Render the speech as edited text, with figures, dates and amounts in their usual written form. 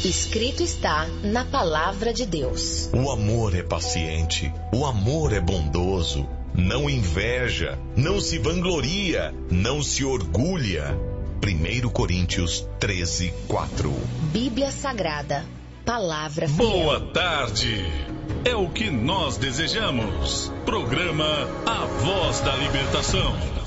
Escrito está na palavra de Deus. O amor é paciente, o amor é bondoso, não inveja, não se vangloria, não se orgulha. 1 Coríntios 13:4. Bíblia Sagrada, palavra fiel. Boa tarde, é o que nós desejamos. Programa A Voz da Libertação.